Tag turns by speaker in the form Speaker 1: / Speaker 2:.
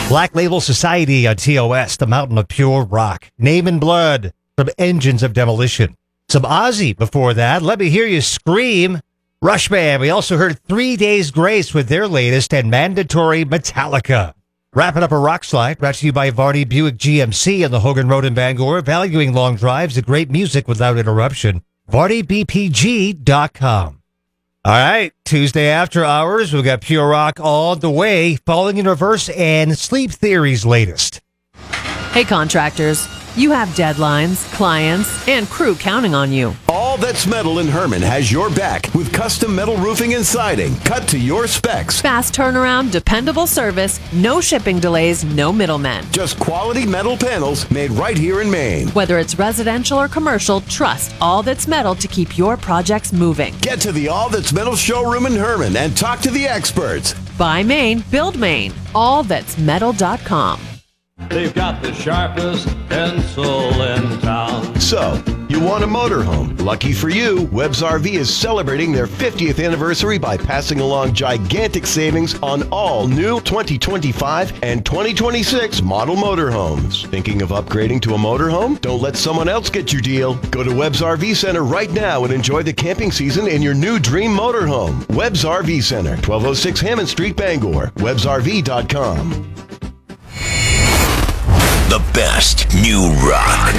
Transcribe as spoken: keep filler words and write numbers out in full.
Speaker 1: Black Label Society on T O S, the mountain of pure rock. Name and Blood from Engines of Demolition. Some Ozzy before that. Let Me Hear You Scream. Rush Band. We also heard Three Days Grace with their latest and mandatory Metallica. Wrapping up a rock slide, brought to you by Varney Buick G M C on the Hogan Road in Bangor, valuing long drives and great music without interruption. Varney B P G dot com. All right, Tuesday after hours, we've got Pure Rock all the way, Falling in Reverse and Sleep Theory's latest.
Speaker 2: Hey, contractors. You have deadlines, clients, and crew counting on you.
Speaker 3: All That's Metal in Herman has your back with custom metal roofing and siding cut to your specs.
Speaker 2: Fast turnaround, dependable service, no shipping delays, no middlemen.
Speaker 3: Just quality metal panels made right here in Maine.
Speaker 2: Whether it's residential or commercial, trust All That's Metal to keep your projects moving.
Speaker 3: Get to the All That's Metal showroom in Herman and talk to the experts.
Speaker 2: Buy Maine, build Maine. all that's metal dot com.
Speaker 4: They've got the sharpest pencil in town.
Speaker 3: So, you want a motorhome? Lucky for you, Webb's R V is celebrating their fiftieth anniversary by passing along gigantic savings on all new twenty twenty-five and twenty twenty-six model motorhomes. Thinking of upgrading to a motorhome? Don't let someone else get your deal. Go to Webb's R V Center right now and enjoy the camping season in your new dream motorhome. Webb's R V Center, twelve oh six Hammond Street, Bangor. Webbs R V dot com.
Speaker 5: The best new rock.